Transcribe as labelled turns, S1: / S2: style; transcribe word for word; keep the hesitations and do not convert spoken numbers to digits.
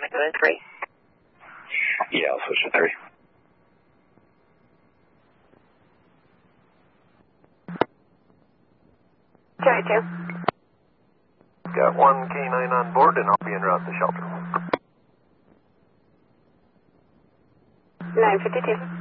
S1: to three.
S2: Yeah, I'll switch to three.
S1: Cherry two.
S3: Got one K nine on board, and I'll be en route to shelter.
S1: nine fifty-two.